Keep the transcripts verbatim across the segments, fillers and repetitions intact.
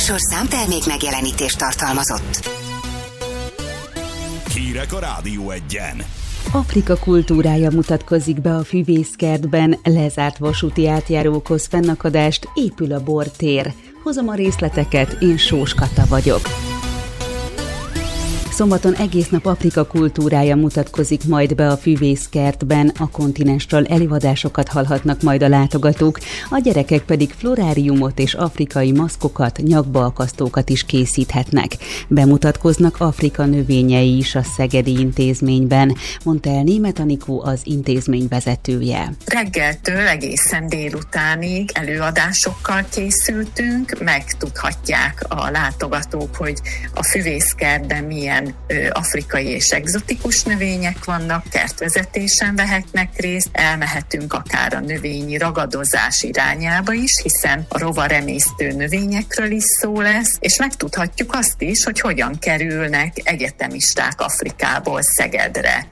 műsorszám termék megjelenítést tartalmazott. Hírek a Rádió Egyen. Afrika kultúrája mutatkozik be a Füvészkertben, lezárt vasúti átjárókhoz fennakadást, épül a bortér. Hozom a részleteket, én Sós Kata vagyok. Szombaton egész nap Afrika kultúrája mutatkozik majd be a Füvészkertben, a kontinensről előadásokat hallhatnak majd a látogatók, a gyerekek pedig floráriumot és afrikai maszkokat, nyakbalkasztókat is készíthetnek. Bemutatkoznak Afrika növényei is a Szegedi Intézményben, mondta el Németh Anikó, az intézmény vezetője. Reggeltől egészen délutánig előadásokkal készültünk, megtudhatják a látogatók, hogy a Füvészkertben milyen afrikai és egzotikus növények vannak, kertvezetésen vehetnek részt, elmehetünk akár a növényi ragadozás irányába is, hiszen a rovaremésztő növényekről is szó lesz, és megtudhatjuk azt is, hogy hogyan kerülnek egyetemisták Afrikából Szegedre.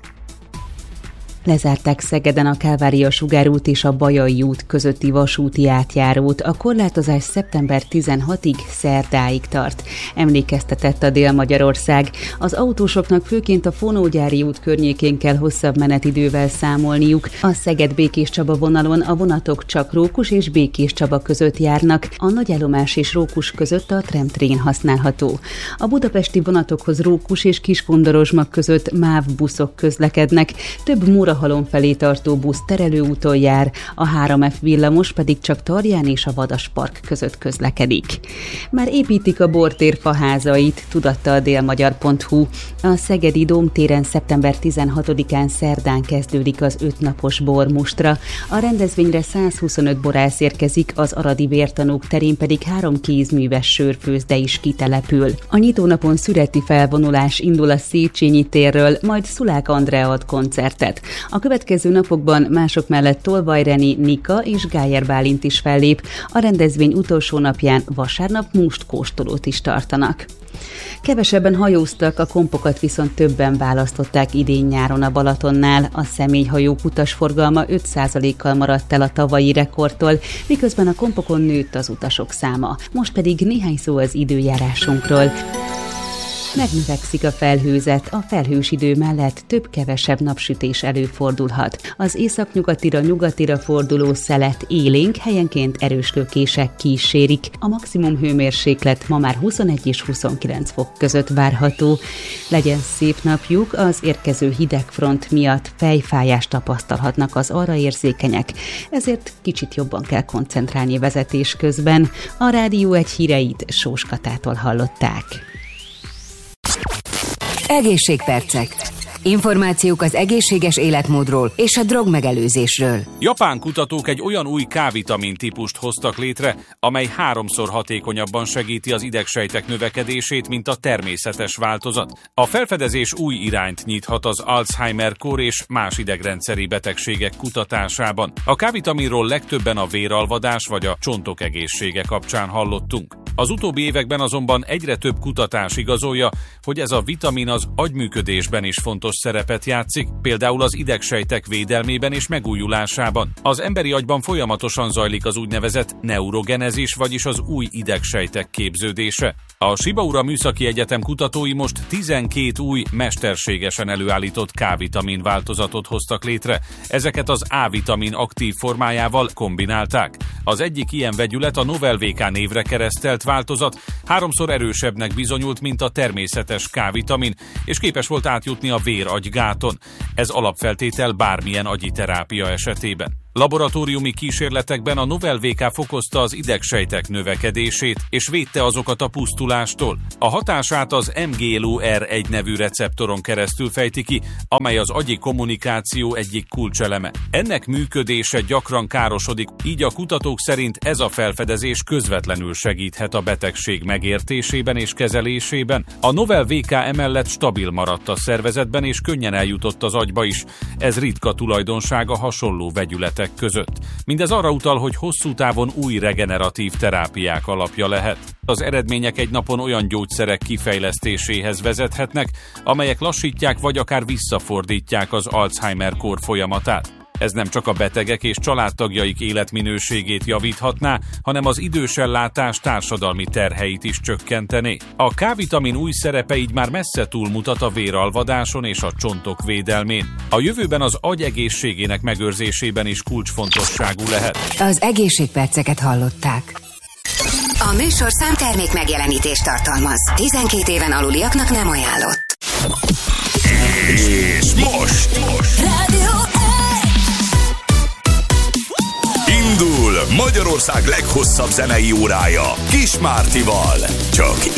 Lezárták Szegeden a Kálvária Sugárút és a Bajai út közötti vasúti átjárót. A korlátozás szeptember tizenhatodikáig szerdáig tart. Emlékeztetett a Dél-Magyarország. Az autósoknak főként a Fonógyári út környékén kell hosszabb menetidővel számolniuk. A Szeged-Békéscsaba vonalon a vonatok csak Rókus és Békéscsaba között járnak. A Nagyállomás és Rókus között a tramtrén használható. A budapesti vonatokhoz Rókus és Kiskondorozsma között MÁV buszok közlekednek. Több Murahalom felé tartó busz terelőúton jár, a három ef villamos pedig csak Tarján és a Vadaspark között közlekedik. Már építik a bortér faházait, tudatta a délmagyar pont hu. A Szegedi Dómtéren szeptember tizenhatodikán szerdán kezdődik az ötnapos bormustra. A rendezvényre százhuszonöt borász érkezik, az Aradi Vértanúk terén pedig három kézműves sörfőzde is kitelepül. A nyitónapon szüreti felvonulás indul a Széchenyi térről, majd Szulák Andrea ad koncertet. A következő napokban mások mellett Tolvaj Reni, Nika és Gájer Bálint is fellép. A rendezvény utolsó napján vasárnap mustkóstolót is tartanak. Kevesebben hajóztak, a kompokat viszont többen választották idén-nyáron a Balatonnál. A személyhajók utasforgalma öt százalékkal maradt el a tavalyi rekordtól, miközben a kompokon nőtt az utasok száma. Most pedig néhány szó az időjárásunkról. Megnövekszik a felhőzet, a felhős idő mellett több-kevesebb napsütés előfordulhat. Az északnyugatira, nyugatira forduló szelet élénk, helyenként erős lökések kísérik. A maximum hőmérséklet ma már huszonegy és huszonkilenc fok között várható. Legyen szép napjuk, az érkező hidegfront miatt fejfájást tapasztalhatnak az arra érzékenyek, ezért kicsit jobban kell koncentrálni vezetés közben. A Rádió Egy híreit Sós Katától hallották. Egészségpercek. Információk az egészséges életmódról és a drogmegelőzésről. Japán kutatók egy olyan új K-vitamin típust hoztak létre, amely háromszor hatékonyabban segíti az idegsejtek növekedését, mint a természetes változat. A felfedezés új irányt nyithat az Alzheimer-kór és más idegrendszeri betegségek kutatásában. A K-vitaminról legtöbben a véralvadás vagy a csontok egészsége kapcsán hallottunk. Az utóbbi években azonban egyre több kutatás igazolja, hogy ez a vitamin az agyműködésben is fontos szerepet játszik, például az idegsejtek védelmében és megújulásában. Az emberi agyban folyamatosan zajlik az úgynevezett neurogenezis, vagyis az új idegsejtek képződése. A Shibaura Műszaki Egyetem kutatói most tizenkét új, mesterségesen előállított K-vitamin változatot hoztak létre. Ezeket az A-vitamin aktív formájával kombinálták. Az egyik ilyen vegyület, a Novel vé ká névre keresztelt változat, háromszor erősebbnek bizonyult, mint a természetes K-vitamin, és képes volt átjutni a vér-agygáton. Ez alapfeltétel bármilyen agyi terápia esetében. Laboratóriumi kísérletekben a Novel vé ká fokozta az idegsejtek növekedését, és védte azokat a pusztulástól. A hatását az em gé el o er egy nevű receptoron keresztül fejti ki, amely az agyi kommunikáció egyik kulcseleme. Ennek működése gyakran károsodik, így a kutatók szerint ez a felfedezés közvetlenül segíthet a betegség megértésében és kezelésében. A Novel vé ká emellett stabil maradt a szervezetben és könnyen eljutott az agyba is. Ez ritka tulajdonsága hasonló vegyületek között. Mindez arra utal, hogy hosszú távon új regeneratív terápiák alapja lehet. Az eredmények egy napon olyan gyógyszerek kifejlesztéséhez vezethetnek, amelyek lassítják vagy akár visszafordítják az Alzheimer-kór folyamatát. Ez nem csak a betegek és családtagjaik életminőségét javíthatná, hanem az idősellátás társadalmi terheit is csökkentené. A K-vitamin új szerepe így már messze túlmutat a véralvadáson és a csontok védelmén. A jövőben az agy egészségének megőrzésében is kulcsfontosságú lehet. Az egészségperceket hallották. A műsorszám termék megjelenítést tartalmaz. tizenkét éven aluliaknak nem ajánlott. És most, most. Rádió Indul Magyarország leghosszabb zenei órája Kis Mártival. Csak